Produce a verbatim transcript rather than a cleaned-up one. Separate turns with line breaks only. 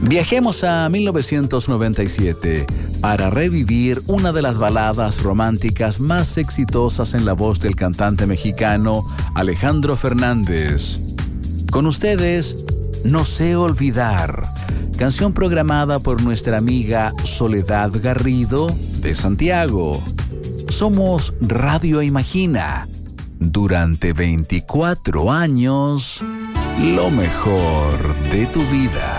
Viajemos a mil novecientos noventa y siete para revivir una de las baladas románticas más exitosas en la voz del cantante mexicano Alejandro Fernández. Con ustedes, No sé olvidar, canción programada por nuestra amiga Soledad Garrido de Santiago. Somos Radio Imagina. Durante veinticuatro años, lo mejor de tu vida.